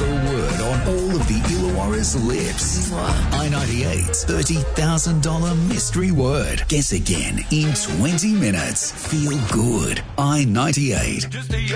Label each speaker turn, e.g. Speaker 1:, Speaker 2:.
Speaker 1: the word on all of the Illawarra's lips. I-98's $30,000 mystery word. Guess again in 20 minutes. Feel good. I-98.